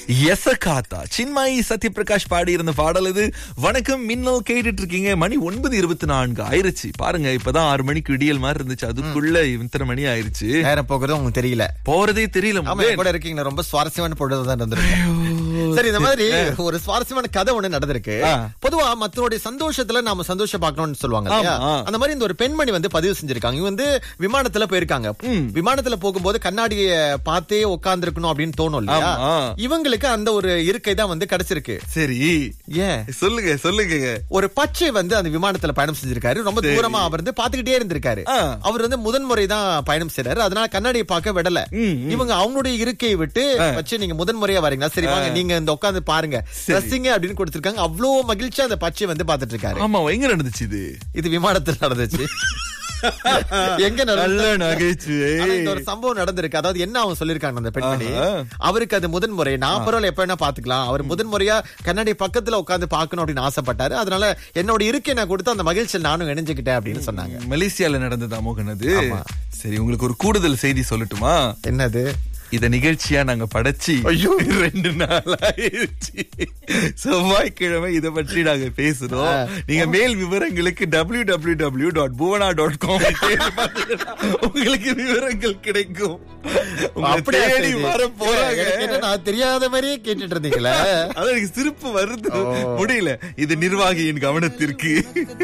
எசகாத்தா சின்மாயி சத்யபிரகாஷ் பாடி இருந்த பாடல் இது. வணக்கம் மின்னல் கேட்டுட்டு இருக்கீங்க. மணி 9:24 ஆயிருச்சு. பாருங்க, இப்பதான் 6 மணிக்கு விடியல் மாதிரி இருந்துச்சு, அதுக்குள்ள இத்தனை மணி ஆயிருச்சு. நேரம் போகிறது உங்களுக்கு தெரியல, போறதே தெரியல. கூட இருக்கீங்க. ரொம்ப சுவாரஸ்யமான பொழுதுதான் நடந்திருக்கு. சரி, இந்த மாதிரி ஒரு சுவாரஸ்யமான கதை ஒண்ணு நடந்திருக்கு. பொதுவா மத்தவருடைய சந்தோஷத்துல நாம சந்தோஷம் பார்க்கணும்னு சொல்லுவாங்க இல்லையா? அந்த மாதிரி இந்த ஒரு பெண்மணி வந்து பதிவு செஞ்சிருக்காங்க. இவங்க வந்து விமானத்துல போயிருக்காங்க. விமானத்துல போகும்போது கண்ணாடிய பார்த்தே உட்கார்ந்து இருக்கணும் அப்படின்னு தோணும் இல்லையா? இவங்களுக்கு அந்த ஒரு இருக்கை தான் வந்து கிடைச்சிருக்கு. சரி, ஏன் சொல்லுங்க சொல்லுங்க. ஒரு பச்சை வந்து அந்த விமானத்துல பயணம் செஞ்சிருக்காரு. ரொம்ப தூரமா அவர் வந்து பாத்துக்கிட்டே இருந்திருக்காரு. அவர் வந்து முதன்முறை தான் பயணம் செய்யறாரு. அதனால கண்ணாடியை பார்க்க விடல. இவங்க அவங்களுடைய இருக்கையை விட்டு பச்சை, நீங்க முதன்முறையா வரீங்களா, சரி வாங்க நீங்க இந்த உட்கார்ந்து பாருங்க ரசிங்க அப்படின்னு கொடுத்திருக்காங்க. அவ்வளவு மகிழ்ச்சியா அந்த பச்சை வந்து பாத்துட்டு இருக்காரு. ஆமா, எங்க நடந்துச்சு இது விமானத்தில் நடந்துச்சு. எங்க ஒரு சம்பவம் நடந்திருக்கு. அதாவது என்ன அவங்க சொல்லிருக்காங்க அந்த பெண்மணி, அவருக்கு அது முதன்முறை. நான் பரவாயில்ல, எப்ப வேணா பாத்துக்கலாம். அவர் முதன்முறையா கண்ணாடி பக்கத்துல உட்கார்ந்து பாக்கணும் அப்படின்னு ஆசைப்பட்டாரு. அதனால என்னோட இருக்கை நான் கொடுத்து அந்த மகிழ்ச்சியில் நானும் இணைஞ்சுக்கிட்டேன் அப்படின்னு சொன்னாங்க. மலேசியால நடந்தது அமோகன் அது. சரி, உங்களுக்கு ஒரு கூடுதல் செய்தி சொல்லட்டுமா? என்னது? இத நிகழ்ச்சியா நாங்க படைச்சு 2 நாள் ஆயிடுச்சு. செவ்வாய்க்கிழமை இத பற்றி நாங்க பேசுறோம். நீங்க மேல் விவரங்களுக்கு www.buvana.com உங்களுக்கு விவரங்கள் கிடைக்கும். தேடி வர போறாங்க. நான் தெரியாத மாதிரியே கேட்டுட்டு இருந்தீங்களா? அதான் எனக்கு சிரிப்பு வருது, முடியல. இது நிர்வாகியின் கவனத்திற்கு.